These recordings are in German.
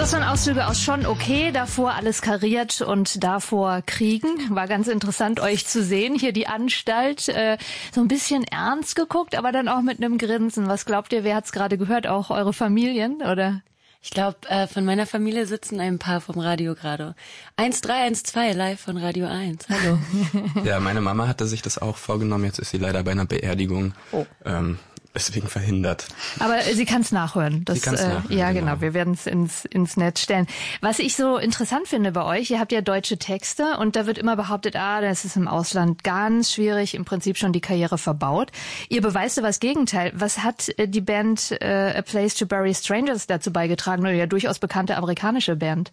Das waren Auszüge aus Schon okay, davor Alles kariert und davor Kriegen. War ganz interessant, euch zu sehen. Hier die Anstalt, so ein bisschen ernst geguckt, aber dann auch mit einem Grinsen. Was glaubt ihr, wer hat's gerade gehört? Auch eure Familien, oder? Ich glaube, von meiner Familie sitzen ein paar vom Radio gerade. 1312 live von Radio 1. Hallo. Ja, meine Mama hatte sich das auch vorgenommen. Jetzt ist sie leider bei einer Beerdigung. Oh. Deswegen verhindert. Aber sie kann es nachhören. Das, sie kann's nachhören. Ja, genau. Wir werden es ins Netz stellen. Was ich so interessant finde bei euch, ihr habt ja deutsche Texte und da wird immer behauptet, das ist im Ausland ganz schwierig, im Prinzip schon die Karriere verbaut. Ihr beweist aber das Gegenteil. Was hat die Band A Place to Bury Strangers dazu beigetragen, oder ja durchaus bekannte amerikanische Band?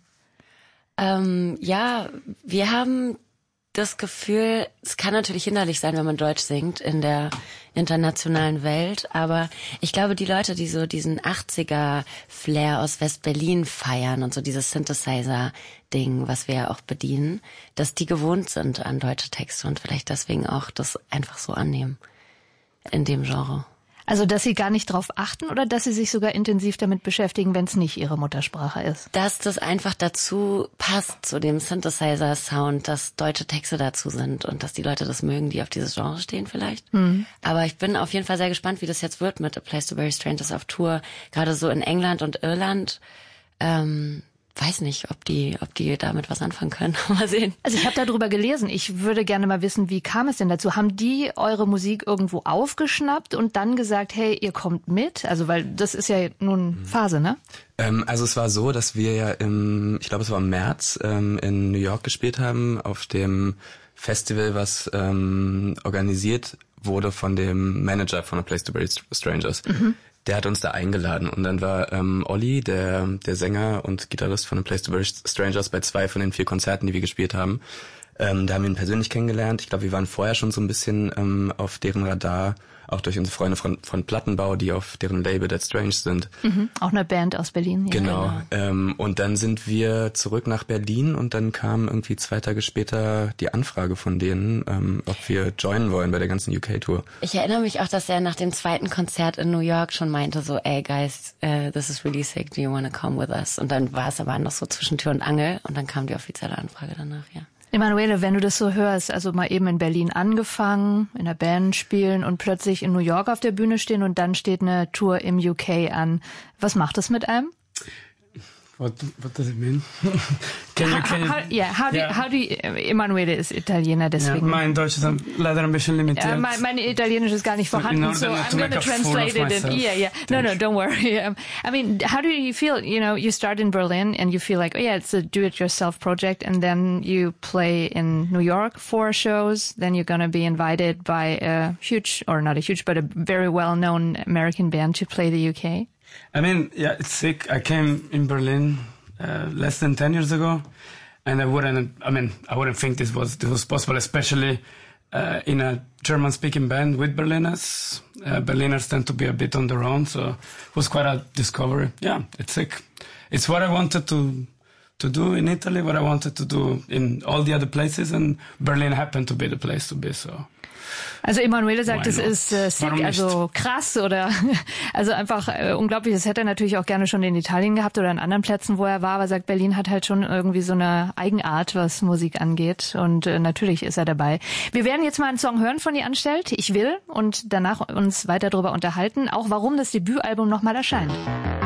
Ja, wir haben das Gefühl, es kann natürlich hinderlich sein, wenn man Deutsch singt in der internationalen Welt, aber ich glaube, die Leute, die so diesen 80er-Flair aus West-Berlin feiern und so dieses Synthesizer-Ding, was wir ja auch bedienen, dass die gewohnt sind an deutsche Texte und vielleicht deswegen auch das einfach so annehmen in dem Genre. Also, dass sie gar nicht drauf achten oder dass sie sich sogar intensiv damit beschäftigen, wenn es nicht ihre Muttersprache ist? Dass das einfach dazu passt, zu dem Synthesizer-Sound, dass deutsche Texte dazu sind und dass die Leute das mögen, die auf dieses Genre stehen vielleicht. Mhm. Aber ich bin auf jeden Fall sehr gespannt, wie das jetzt wird mit A Place to Bury Strangers auf Tour. Gerade so in England und Irland. Weiß nicht, ob die damit was anfangen können. Mal sehen. Also ich habe darüber gelesen. Ich würde gerne mal wissen, wie kam es denn dazu? Haben die eure Musik irgendwo aufgeschnappt und dann gesagt, hey, ihr kommt mit? Also weil das ist ja nun Phase, ne? Also es war so, dass wir ja ich glaube es war im März, in New York gespielt haben, auf dem Festival, was organisiert wurde von dem Manager von A Place to Bury Strangers. Mhm. Der hat uns da eingeladen und dann war Olli, der Sänger und Gitarrist von A Place to Bury Strangers, bei 2 von den 4 Konzerten, die wir gespielt haben. Da haben wir ihn persönlich kennengelernt. Ich glaube, wir waren vorher schon so ein bisschen auf deren Radar, auch durch unsere Freunde von Plattenbau, die auf deren Label Dead Strange sind. Mhm, auch eine Band aus Berlin. Ja. Genau. Und dann sind wir zurück nach Berlin und dann kam irgendwie 2 Tage später die Anfrage von denen, ob wir joinen wollen bei der ganzen UK-Tour. Ich erinnere mich auch, dass er nach dem 2. Konzert in New York schon meinte so, ey guys, this is really sick, do you wanna come with us? Und dann war es aber noch so zwischen Tür und Angel und dann kam die offizielle Anfrage danach, ja. Emanuele, wenn du das so hörst, also mal eben in Berlin angefangen, in der Band spielen und plötzlich in New York auf der Bühne stehen und dann steht eine Tour im UK an. Was macht das mit einem? What does it mean? How do you, Emanuele ist Italiener, deswegen. Ja, mein Deutsch ist leider ein bisschen limitiert. Mein Italienisch ist gar nicht vorhanden, so I'm going to translate it. No, don't worry. I mean, how do you feel? You know, you start in Berlin and you feel like, it's a do-it-yourself project, and then you play in New York 4 shows. Then you're going to be invited by a huge, or not a huge, but a very well-known American band to play the UK. I mean, yeah, it's sick. I came in Berlin less than 10 years ago, and I wouldn't think this was possible, especially in a German-speaking band with Berliners. Berliners tend to be a bit on their own, so it was quite a discovery. Yeah, it's sick. It's what I wanted to do in Italy, what I wanted to do in all the other places, and Berlin happened to be the place to be, so... Also Emanuele sagt, es ist sick, also krass oder also einfach unglaublich. Das hätte er natürlich auch gerne schon in Italien gehabt oder an anderen Plätzen, wo er war, aber sagt, Berlin hat halt schon irgendwie so eine Eigenart, was Musik angeht und natürlich ist er dabei. Wir werden jetzt mal einen Song hören von Die Anstalt, Ich will, und danach uns weiter darüber unterhalten, auch warum das Debütalbum nochmal erscheint.